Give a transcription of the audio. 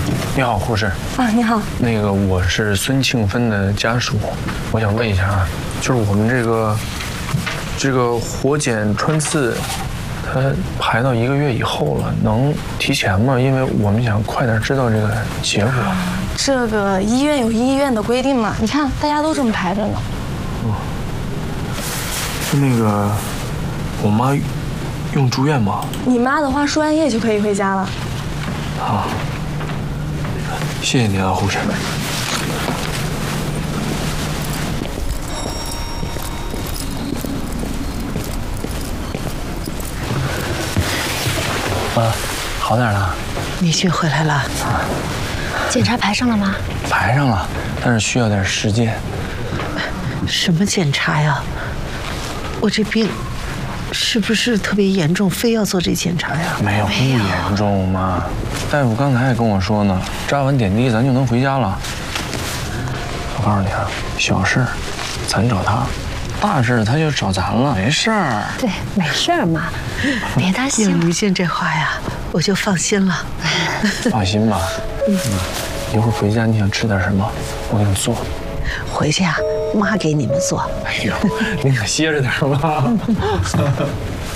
你好，护士。 啊，你好。 那个，我是孙庆芬的家属，我想问一下啊，就是我们这个活检穿刺，它排到1个月以后了，能提前吗？因为我们想快点知道这个结果。 这个医院有医院的规定嘛，你看大家都这么排着呢。 那个，我妈用住院吗？ 你妈的话，输完液就可以回家了。 好，谢谢你啊，护士。好点了。 你去回来了。 检查排上了吗？ 排上了，但是需要点时间。 什么检查呀？我这病是不是特别严重，非要做这检查呀？ 没有，不严重嘛。大夫刚才还跟我说呢，扎完点滴咱就能回家了。我告诉你啊，小事咱找他，大事他就找咱了，没事儿。 对，没事儿嘛，别担心。 有于静这话呀，我就放心了。 放心吧。一会儿回家你想吃点什么，我给你做。 回去啊，妈给你们做。 哎呦，你可歇着点吧。